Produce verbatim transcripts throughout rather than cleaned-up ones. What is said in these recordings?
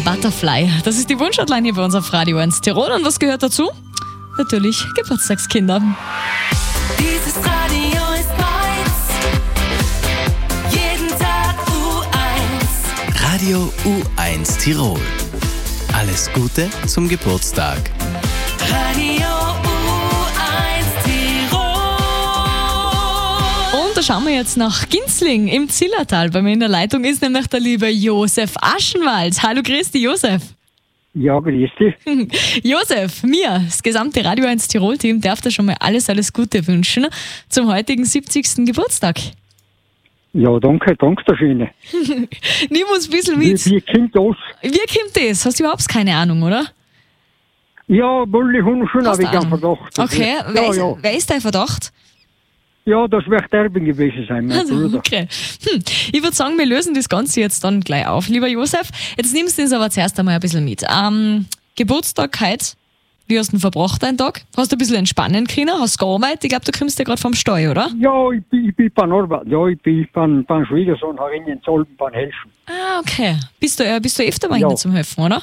Butterfly. Das ist die Wunschhotline hier bei uns auf Radio eins Tirol. Und was gehört dazu? Natürlich Geburtstagskinder. Dieses Radio ist meins. Jeden Tag U eins. Radio U eins Tirol. Alles Gute zum Geburtstag. Radio U eins Tirol. Und da schauen wir jetzt nach Ginzling im Zillertal. Bei mir in der Leitung ist nämlich der liebe Josef Aschenwald. Hallo, grüß dich, Josef. Ja, grüß dich. Josef, mir, das gesamte Radio eins Tirol-Team darf dir schon mal alles, alles Gute wünschen zum heutigen siebzigsten Geburtstag. Ja, danke, danke, der Schöne. Nimm uns ein bisschen Wie, mit. wie kommt das? Wie kommt das? Hast du überhaupt keine Ahnung, oder? Ja, wohl, ich habe schon Hast ein du wenig Ahnung? Verdacht. Okay, ja, wer, ist, ja. wer ist dein Verdacht? Ja, das wird Erbin gewesen sein, mein Also, Bruder. okay. Hm. Ich würde sagen, wir lösen das Ganze jetzt dann gleich auf. Lieber Josef, jetzt nimmst du das aber zuerst einmal ein bisschen mit. Ähm, Geburtstag heute, wie hast du ihn verbracht, deinen Tag? Hast du ein bisschen entspannen können? Hast du gearbeitet? Ich glaube, du kommst ja gerade vom Steu, oder? Ja, ich bin, ich bin beim Arbeit. Ja, ich bin beim, beim Schwiegersohn herin in Zolben beim Helfen. Ah, okay. Bist du, äh, bist du öfter mal Ja. hin zum Helfen, oder?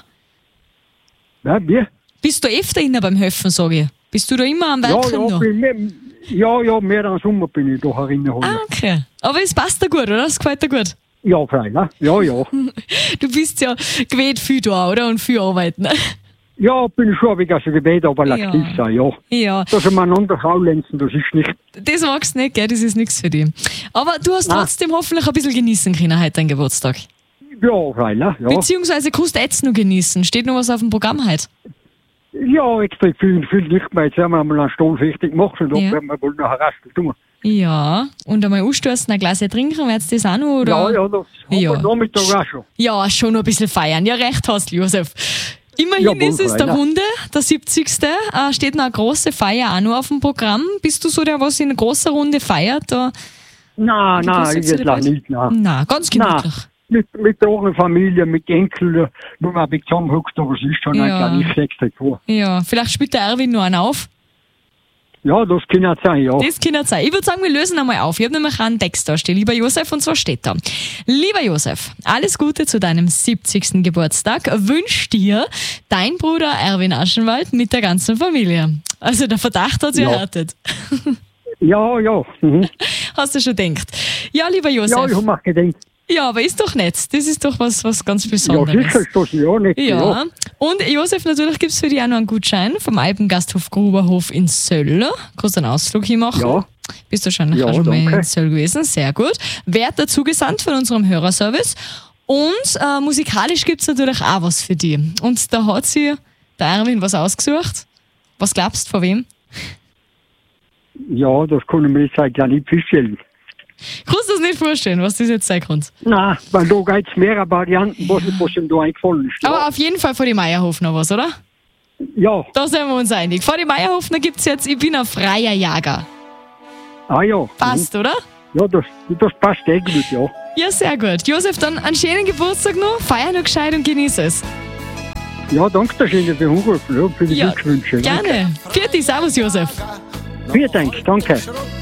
Ja, wie? Bist du öfter hin beim Helfen, sage ich? Bist du da immer am Ja, Werken ja, noch? bin mehr, ja, ja, mehr am Sommer bin ich da herin. Ah, okay. Aber es passt dir gut, oder? Es gefällt dir gut. Ja, freilich. Ja, ja. Du bist ja gewählt viel da, oder? Und viel arbeiten. Ja, bin ich schon ein wenig aus dem Gebet, aber Ja. laktiv sein, ja. Ja, Dass wir einander faulenzen, das ist nicht. das magst du nicht, gell? Das ist nichts für dich. Aber du hast Nein. trotzdem hoffentlich ein bisschen genießen können heute deinen Geburtstag. Ja, freilich, ja. Beziehungsweise kannst du jetzt noch genießen. Steht noch was auf dem Programm heute? Ja, extra viel, viel nicht mehr. Jetzt haben wir einmal eine Stunde fertig gemacht und dann Ja. werden wir wohl noch eine Rastel tun. Ja. Und einmal anstoßen, ein Glas trinken, willst du das auch noch? Oder? Ja, ja, das haben Ja. wir Nachmittag auch schon. Ja, schon noch ein bisschen feiern. Ja, recht hast du, Josef. Immerhin Jawohl, ist es der Rainer. Runde, der siebzigste Äh, steht noch eine große Feier auch noch auf dem Programm. Bist du so der, was in großer Runde feiert? Da? Nein, Du nein, bist ich jetzt will dabei? nicht, nein. Na, ganz Nein, gemütlich. mit, mit der eigenen Familie, mit Enkeln, wo man ein bisschen zusammenhockt, aber es ist schon Ja. ein kleines Sechste vor. Ja, vielleicht spielt der Erwin noch einen auf. Ja, das kann ja sein, ja. Das kann nicht sein. Ich würde sagen, wir lösen einmal auf. Ich habe nämlich einen Text da stehen, lieber Josef, und zwar steht da. Lieber Josef, alles Gute zu deinem siebzigsten Geburtstag. Wünsch dir dein Bruder Erwin Aschenwald mit der ganzen Familie. Also der Verdacht hat sich Ja. erhärtet. Ja, ja. Mhm. Hast du schon gedacht? Ja, lieber Ja, Josef. ich habe mir gedacht, Ja, aber ist doch nett. Das ist doch was, was ganz ja, Besonderes. sicher ist das ja nicht. Ja. Ja. Und Josef, natürlich gibt es für dich auch noch einen Gutschein vom Alpengasthof Gruberhof in Söll. Kannst einen Ausflug hinmachen. Ja. Bist du wahrscheinlich Ja, auch schon mal danke. in Söll gewesen. Sehr gut. Werd dazu gesandt von unserem Hörerservice. Und äh, musikalisch gibt es natürlich auch was für dich. Und da hat sie der Erwin was ausgesucht. Was glaubst du, von wem? Ja, das kann ich mir jetzt eigentlich auch nicht feststellen. Kannst du das nicht vorstellen, was das jetzt sein kann? Nein, weil da gibt es mehrere Varianten, was, was ihm da eingefallen ist. Aber Ja, auf jeden Fall von den Meierhofner was, oder? ja. Da sind wir uns einig. Vor den Meierhofner gibt es jetzt Ich bin ein freier Jager. Ah ja. Passt, oder? Mhm. Ja, das, das passt eh gut, ja. Ja, sehr gut. Josef, dann einen schönen Geburtstag noch. Feier noch gescheit und genieße es. Ja, danke dir schön für den Anruf, ja, für die Ja, Glückwünsche. gerne. Vierte, servus, Josef. Vielen Dank, danke.